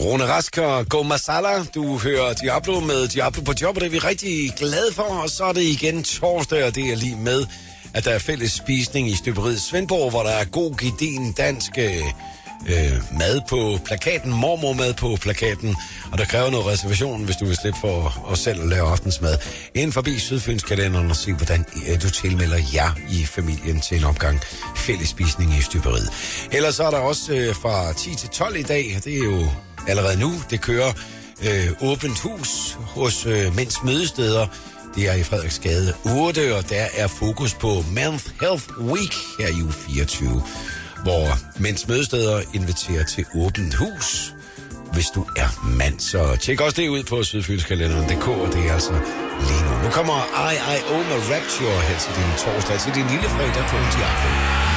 Rune Rask og Go Masala. Du hører Diablo med Diablo på job, og det er vi rigtig glade for. Og så er det igen torsdag, og det er lige med, at der er fælles spisning i støberiet Svendborg, hvor der er god gedigen dansk mad på plakaten, mormormad på plakaten, og der kræver noget reservation, hvis du vil slippe for os selv at lave aftensmad. Inden forbi Sydfynskalenderen og se, hvordan du tilmelder jer i familien til en opgang fælles spisning i støberiet. Ellers så er der også fra 10 til 12 i dag, det er jo allerede nu, det kører åbent hus hos Mænds Mødesteder. Det er i Frederiksgade 8, og der er fokus på Men's Health Week her i uge 24, hvor Mænds Mødesteder inviterer til åbent hus, hvis du er mand. Så tjek også det ud på sydfynskalenderen.dk, og det er altså lige nu. Nu kommer I.I.O. med Rapture her til din torsdag, til din lille fredag på Diablo.